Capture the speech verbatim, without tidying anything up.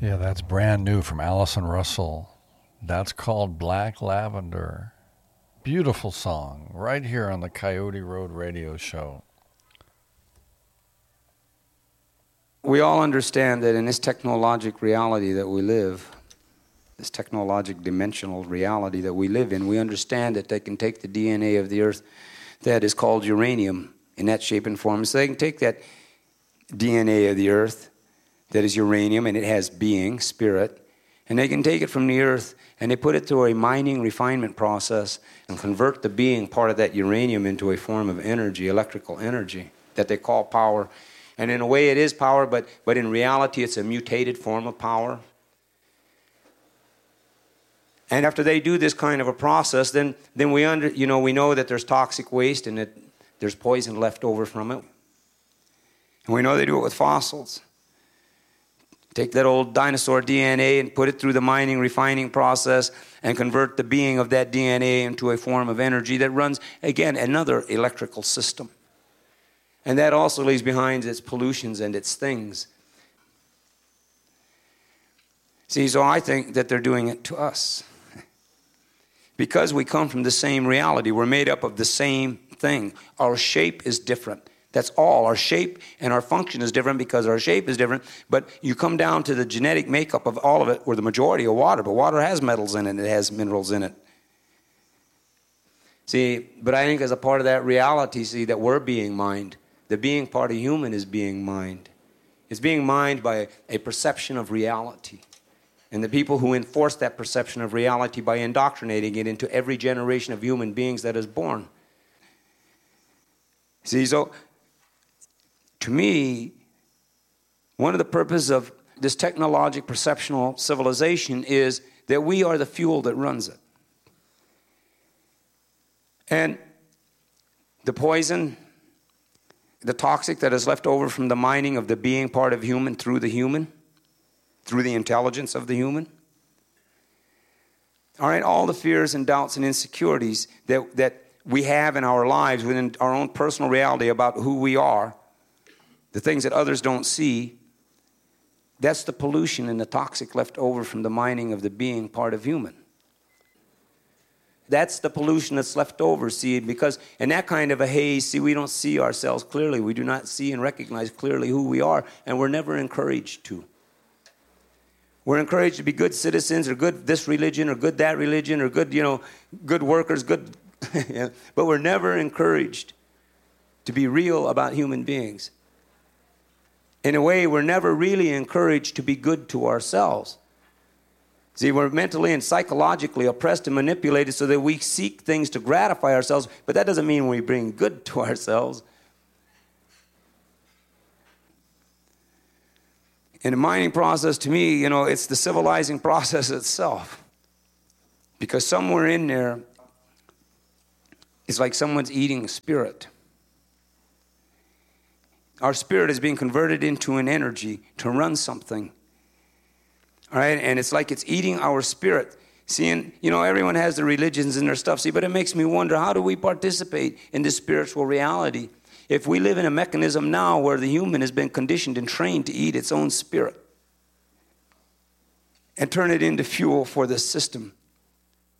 Yeah, that's brand new from Allison Russell. That's called Black Lavender. Beautiful song, right here on the Coyote Road Radio Show. We all understand that in this technologic reality that we live, this technologic dimensional reality that we live in, we understand that they can take the D N A of the earth that is called uranium in that shape and form. So they can take that D N A of the earth that is uranium, and it has being, spirit, and they can take it from the earth and they put it through a mining refinement process and convert the being part of that uranium into a form of energy, electrical energy, that they call power. And in a way it is power, but, but in reality it's a mutated form of power. And after they do this kind of a process, then, then we under, you know, we know that there's toxic waste and that there's poison left over from it. And we know they do it with fossils. Take that old dinosaur D N A and put it through the mining, refining process and convert the being of that D N A into a form of energy that runs, again, another electrical system. And that also leaves behind its pollutions and its things. See, so I think that they're doing it to us. Because we come from the same reality. We're made up of the same thing. Our shape is different. That's all. Our shape and our function is different because our shape is different. But you come down to the genetic makeup of all of it, where the majority are water. But water has metals in it. It has minerals in it. See, but I think as a part of that reality, see, that we're being mined. The being part of human is being mined. It's being mined by a perception of reality. And the people who enforce that perception of reality by indoctrinating it into every generation of human beings that is born. See, so to me, one of the purposes of this technologic perceptual civilization is that we are the fuel that runs it. And the poison, the toxic that is left over from the mining of the being part of human through the human, through the intelligence of the human. All right, all the fears and doubts and insecurities that, that we have in our lives within our own personal reality about who we are, the things that others don't see, that's the pollution and the toxic left over from the mining of the being part of human. That's the pollution that's left over, see, because in that kind of a haze, see, we don't see ourselves clearly. We do not see and recognize clearly who we are, and we're never encouraged to. We're encouraged to be good citizens or good this religion or good that religion or good, you know, good workers, good, but we're never encouraged to be real about human beings. In a way, we're never really encouraged to be good to ourselves. See, we're mentally and psychologically oppressed and manipulated so that we seek things to gratify ourselves, but that doesn't mean we bring good to ourselves. In the mining process, to me, you know, it's the civilizing process itself. Because somewhere in there, it's like someone's eating a spirit. Our spirit is being converted into an energy to run something. All right, and it's like it's eating our spirit. Seeing, you know, everyone has their religions and their stuff, see, but it makes me wonder, how do we participate in this spiritual reality if we live in a mechanism now where the human has been conditioned and trained to eat its own spirit and turn it into fuel for this system?